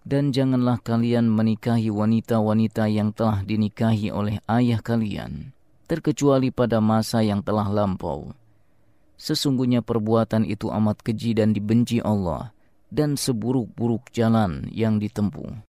Dan janganlah kalian menikahi wanita-wanita yang telah dinikahi oleh ayah kalian, terkecuali pada masa yang telah lampau. Sesungguhnya perbuatan itu amat keji dan dibenci Allah, dan seburuk-buruk jalan yang ditempuh.